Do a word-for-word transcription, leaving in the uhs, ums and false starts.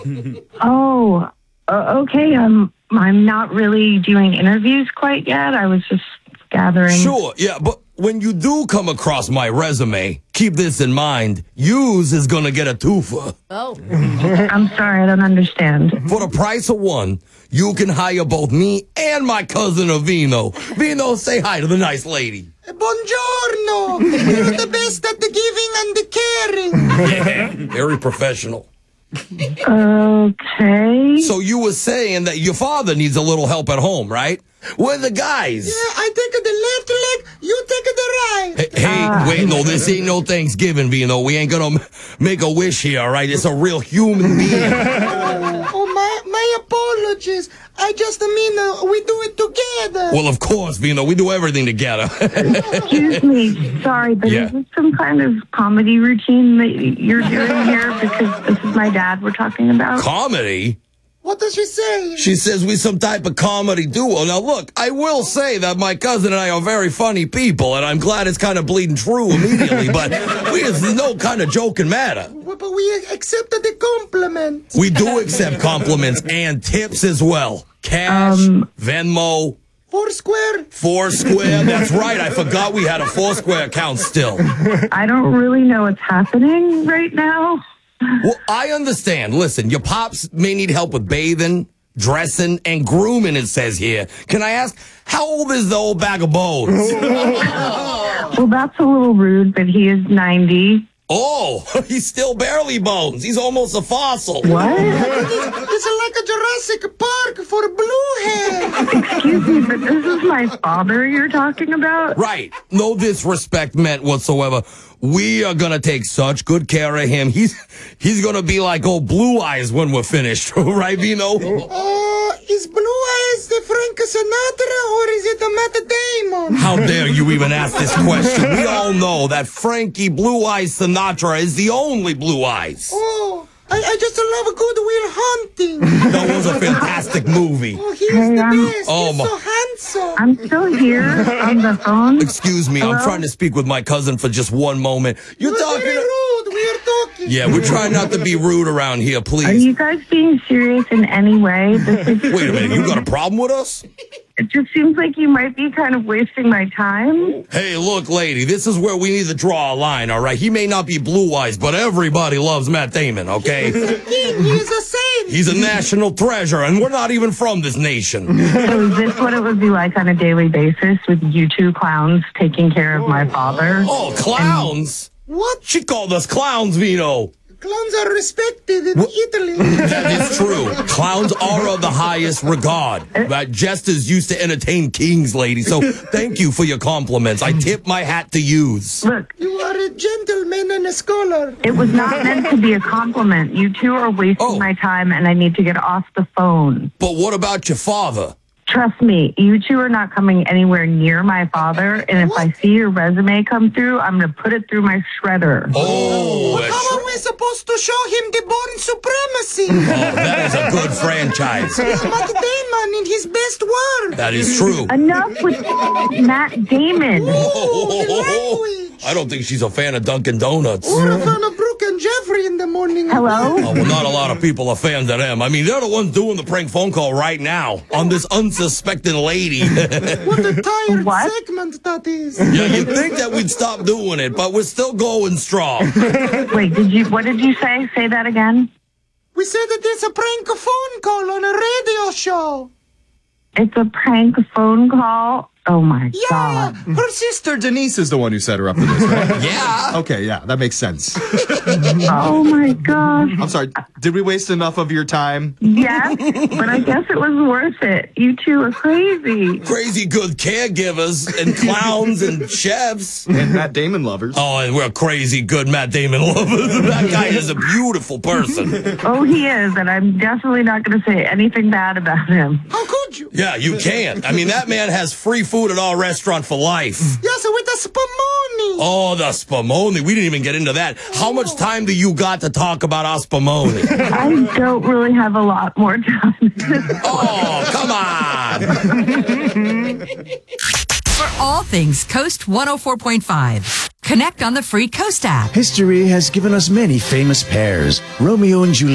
Oh, uh, okay. Um, I'm not really doing interviews quite yet. I was just gathering. Sure, yeah, but when you do come across my resume, keep this in mind. Yous is gonna get a twofer. Oh. I'm sorry, I don't understand. For the price of one, you can hire both me and my cousin Vino. Vino, say hi to the nice lady. Buongiorno! You're the best at the giving and the caring. Yeah, very professional. Okay. So you were saying that your father needs a little help at home, right? We're the guys. Yeah, I take the left leg, you take the right. Hey, hey uh, wait, no, this ain't no Thanksgiving, Vino. We ain't gonna make a wish here, all right? It's a real human being. Oh, oh my, my apologies. I just mean uh, we do it together. Well, of course, Vino. We do everything together. Excuse me. Sorry, but Yeah. is this some kind of comedy routine that you're doing here? Because this is my dad we're talking about. Comedy? What does she say? She says we some type of comedy duo. Now, look, I will say that my cousin and I are very funny people, and I'm glad it's kind of bleeding true immediately, but we, it's no kind of joking matter. Well, but we accepted the compliment. We do accept compliments and tips as well. Cash, Um, Venmo, Foursquare. Foursquare. That's right. I forgot we had a Foursquare account still. I don't really know what's happening right now. Well, I understand. Listen, your pops may need help with bathing, dressing, and grooming, it says here. Can I ask, how old is the old bag of bones? Well, that's a little rude, but he is ninety. Oh, he's still barely bones. He's almost a fossil. What? It's like a Jurassic Park for blue hair. Excuse me, but this is my father you're talking about? Right. No disrespect meant whatsoever. We are going to take such good care of him. He's he's going to be like old Blue Eyes when we're finished. Right, Vino? Uh, is Blue Eyes the Frank Sinatra or is it the Matt Damon? How dare you even ask this question? We all know that Frankie Blue Eyes Sinatra is the only Blue Eyes. Oh, I, I just love Good Will Hunting. That was a fantastic movie. Oh, he's Hey, the um, best. Oh, he's my- so handsome. I'm still here on the phone. Excuse me, I'm Hello? trying to speak with my cousin for just one moment. You're You're talking... very rude. We are talking. Yeah, we're trying not to be rude around here, Are please. you guys being serious in any way? This is, Wait a minute, you got a problem with us? It just seems like you might be kind of wasting my time. Hey, look, lady, this is where we need to draw a line, all right? He may not be Blue Eyes, but everybody loves Matt Damon, okay? King, he is a saint. He's a national treasure, and we're not even from this nation. So is this what it would be like on a daily basis with you two clowns taking care of my father? Oh, clowns? What? She called us clowns, Vino. Clowns are respected in Italy. That is true. Clowns are of the highest regard. That jesters used to entertain kings, lady. So thank you for your compliments. I tip my hat to yous. Look, You are a gentleman and a scholar. it was not meant to be a compliment. You two are wasting Oh. my time and I need to get off the phone. But what about your father? Trust me, you two are not coming anywhere near my father. And if I see your resume come through, I'm going to put it through my shredder. Oh, that's, How are we supposed to show him the born supremacy? oh, that is a good franchise. He's Matt Damon in his best work. That is true. Enough with Matt Damon. Oh, the language. I don't think she's a fan of Dunkin' Donuts. Or a fan of Brooke and Jeffrey in the morning. Hello? Oh, well, not a lot of people are fans of them. I mean, they're the ones doing the prank phone call right now on this unsuspecting lady. What a tired What? segment that is. Yeah, you'd think that we'd stop doing it, but we're still going strong. Wait, did you, what did you say? Say that again. We said that it's a prank phone call on a radio show. It's a prank phone call. Oh my Yeah. God. Her sister Denise is the one who set her up for this, right? Yeah. Okay, yeah, that makes sense. Oh my God. I'm sorry, did we waste enough of your time? Yes, but I guess it was worth it. You two are crazy. Crazy good caregivers and clowns and chefs. And Matt Damon lovers. Oh, and we're crazy good Matt Damon lovers. That guy is a beautiful person. Oh, he is, and I'm definitely not going to say anything bad about him. How could you? Yeah, you can't. I mean, that man has free food at our restaurant for life. Yes, with the spumoni. Oh, the spumoni. We didn't even get into that. How much time do you got to talk about our spumoni? I don't really have a lot more time. Oh, come on. For all things Coast one oh four point five, connect on the free Coast app. History has given us many famous pairs. Romeo and Juliet.